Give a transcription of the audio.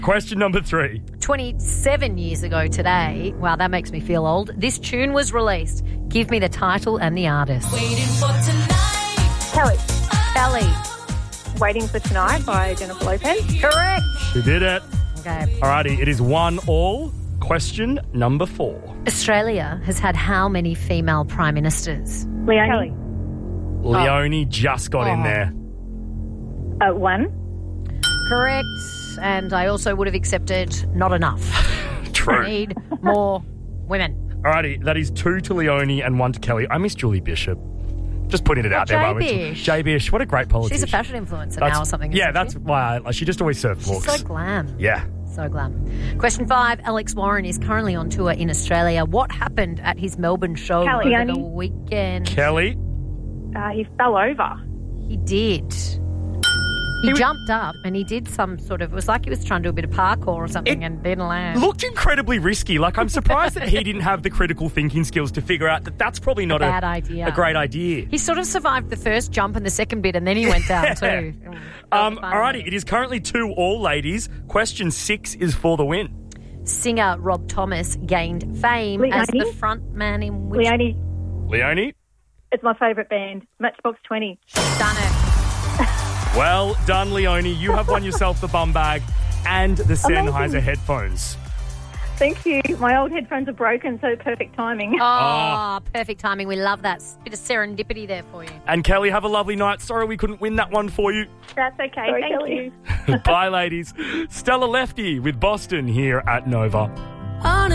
Question number 3. 27 years ago today, wow, that makes me feel old, this tune was released. Give me the title and the artist. Kelly. Kelly. Waiting for Tonight by Jennifer Lopez. Correct. She did it. Okay. Alrighty, it is 1-1. Question number 4. Australia has had how many female prime ministers? Leonie. Kelly. Leonie just got in there. 1. Correct. And I also would have accepted not enough. True. Need more women. Alrighty, that is 2 to Leonie and 1 to Kelly. I miss Julie Bishop. Just putting it out there. Jay Bish. Jay Bish, what a great politician. She's a fashion influencer now or something. Yeah, isn't that's she? why she just always served She's books. so glam. Yeah. So glam. Question 5. Alex Warren is currently on tour in Australia. What happened at his Melbourne show Kelly. over the weekend? Kelly. He fell over. He did. He jumped up and he did some sort of, it was like he was trying to do a bit of parkour or something and didn't land. Looked incredibly risky. Like, I'm surprised that he didn't have the critical thinking skills to figure out that that's probably not bad idea. a great idea. He sort of survived the first jump and the second bit and then he went down too. Alrighty, it is currently 2-2, ladies. Question 6 is for the win. Singer Rob Thomas gained fame as the front man in which... Leonie? It's my favourite band, Matchbox 20. Done it. Well done, Leonie. You have won yourself the bum bag and the Sennheiser headphones. Thank you. My old headphones are broken, so perfect timing. Oh, perfect timing. We love that. Bit of serendipity there for you. And Kelly, have a lovely night. Sorry we couldn't win that one for you. That's okay. Sorry, Thank Kelly. you. Bye, ladies. Stella Lefty with Boston here at Nova.